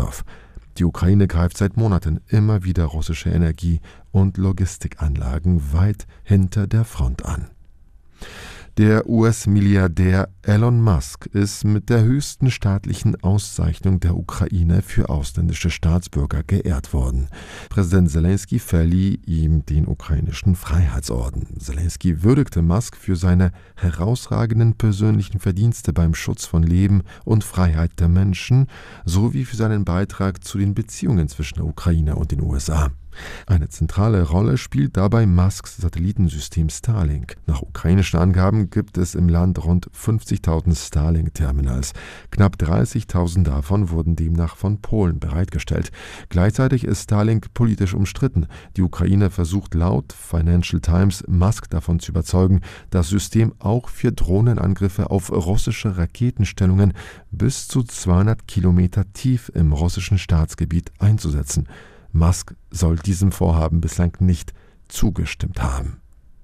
Rohstoff. Die Ukraine greift seit Monaten immer wieder russische Energie- und Logistikanlagen weit hinter der Front an. Der US-Milliardär Elon Musk ist mit der höchsten staatlichen Auszeichnung der Ukraine für ausländische Staatsbürger geehrt worden. Präsident Selenskyj verlieh ihm den ukrainischen Freiheitsorden. Selenskyj würdigte Musk für seine herausragenden persönlichen Verdienste beim Schutz von Leben und Freiheit der Menschen sowie für seinen Beitrag zu den Beziehungen zwischen der Ukraine und den USA. Eine zentrale Rolle spielt dabei Musks Satellitensystem Starlink. Nach ukrainischen Angaben gibt es im Land rund 50.000 Starlink-Terminals. Knapp 30.000 davon wurden demnach von Polen bereitgestellt. Gleichzeitig ist Starlink politisch umstritten. Die Ukraine versucht laut Financial Times, Musk davon zu überzeugen, das System auch für Drohnenangriffe auf russische Raketenstellungen bis zu 200 Kilometer tief im russischen Staatsgebiet einzusetzen. Musk soll diesem Vorhaben bislang nicht zugestimmt haben.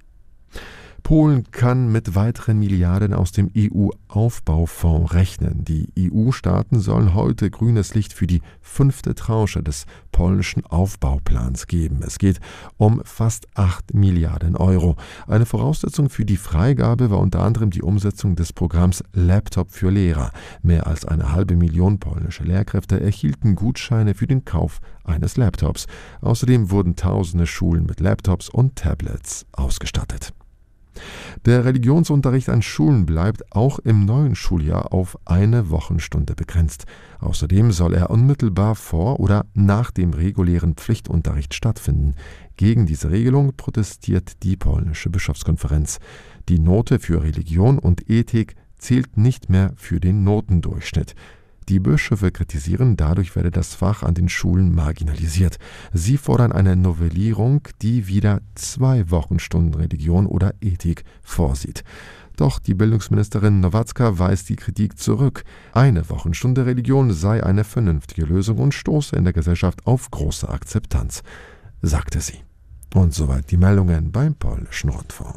Polen kann mit weiteren Milliarden aus dem EU-Aufbaufonds rechnen. Die EU-Staaten sollen heute grünes Licht für die 5. Tranche des polnischen Aufbauplans geben. Es geht um fast 8 Milliarden Euro. Eine Voraussetzung für die Freigabe war unter anderem die Umsetzung des Programms Laptop für Lehrer. Mehr als 500.000 polnische Lehrkräfte erhielten Gutscheine für den Kauf eines Laptops. Außerdem wurden tausende Schulen mit Laptops und Tablets ausgestattet. Der Religionsunterricht an Schulen bleibt auch im neuen Schuljahr auf eine Wochenstunde begrenzt. Außerdem soll er unmittelbar vor oder nach dem regulären Pflichtunterricht stattfinden. Gegen diese Regelung protestiert die polnische Bischofskonferenz. Die Note für Religion und Ethik zählt nicht mehr für den Notendurchschnitt. Die Bischöfe kritisieren, dadurch werde das Fach an den Schulen marginalisiert. Sie fordern eine Novellierung, die wieder 2 Wochenstunden Religion oder Ethik vorsieht. Doch die Bildungsministerin Nowacka weist die Kritik zurück. Eine Wochenstunde Religion sei eine vernünftige Lösung und stoße in der Gesellschaft auf große Akzeptanz, sagte sie. Und soweit die Meldungen beim Polnischen Rundfunk.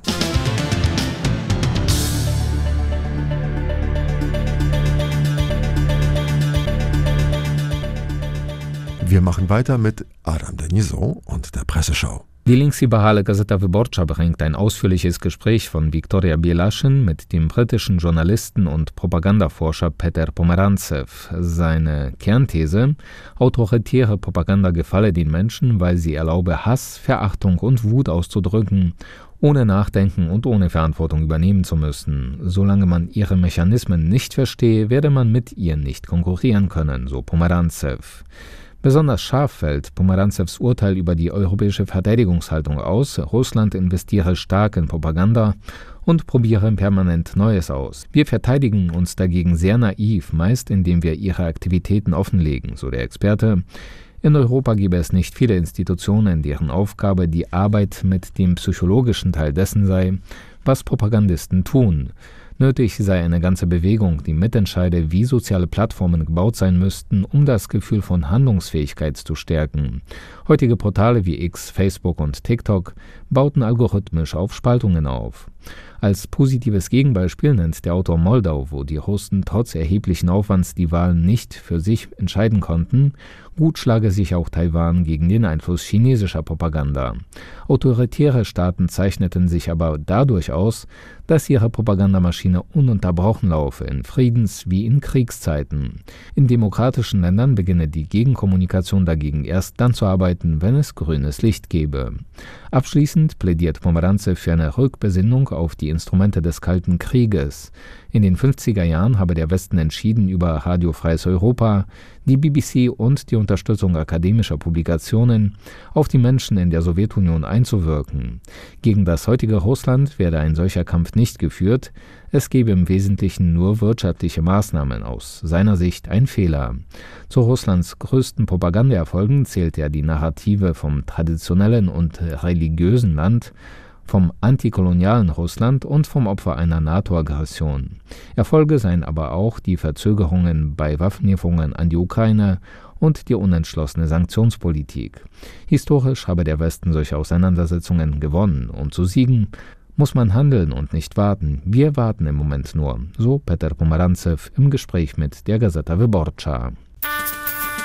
Wir machen weiter mit Adam Denisot und der Presseschau. Die linksliberale Gazeta Wyborcza bringt ein ausführliches Gespräch von Viktoria Bielaschin mit dem britischen Journalisten und Propagandaforscher Peter Pomerantsew. Seine Kernthese: autoritäre Propaganda gefalle den Menschen, weil sie erlaube, Hass, Verachtung und Wut auszudrücken, ohne nachdenken und ohne Verantwortung übernehmen zu müssen. Solange man ihre Mechanismen nicht verstehe, werde man mit ihr nicht konkurrieren können, so Pomerantsew. Besonders scharf fällt Pomerantsews Urteil über die europäische Verteidigungshaltung aus. Russland investiere stark in Propaganda und probiere permanent Neues aus. Wir verteidigen uns dagegen sehr naiv, meist indem wir ihre Aktivitäten offenlegen, so der Experte. In Europa gäbe es nicht viele Institutionen, deren Aufgabe die Arbeit mit dem psychologischen Teil dessen sei, was Propagandisten tun. Nötig sei eine ganze Bewegung, die mitentscheide, wie soziale Plattformen gebaut sein müssten, um das Gefühl von Handlungsfähigkeit zu stärken. Heutige Portale wie X, Facebook und TikTok bauten algorithmisch auf Spaltungen auf. Als positives Gegenbeispiel nennt der Autor Moldau, wo die Russen trotz erheblichen Aufwands die Wahlen nicht für sich entscheiden konnten. Gut schlage sich auch Taiwan gegen den Einfluss chinesischer Propaganda. Autoritäre Staaten zeichneten sich aber dadurch aus, dass ihre Propagandamaschine ununterbrochen laufe, in Friedens- wie in Kriegszeiten. In demokratischen Ländern beginne die Gegenkommunikation dagegen erst dann zu arbeiten, wenn es grünes Licht gebe. Abschließend plädiert Pomerantsew für eine Rückbesinnung auf die Instrumente des Kalten Krieges. In den 50er Jahren habe der Westen entschieden, über Radio Freies Europa, die BBC und die Unterstützung akademischer Publikationen auf die Menschen in der Sowjetunion einzuwirken. Gegen das heutige Russland werde ein solcher Kampf nicht geführt, es gebe im Wesentlichen nur wirtschaftliche Maßnahmen, aus seiner Sicht ein Fehler. Zu Russlands größten Propagandaerfolgen zählt er die Narrative vom traditionellen und religiösen Land, vom antikolonialen Russland und vom Opfer einer NATO-Aggression. Erfolge seien aber auch die Verzögerungen bei Waffenlieferungen an die Ukraine und die unentschlossene Sanktionspolitik. Historisch habe der Westen solche Auseinandersetzungen gewonnen. Um zu siegen, muss man handeln und nicht warten. Wir warten im Moment nur, so Peter Pomerantsew im Gespräch mit der Gazeta Wyborcza.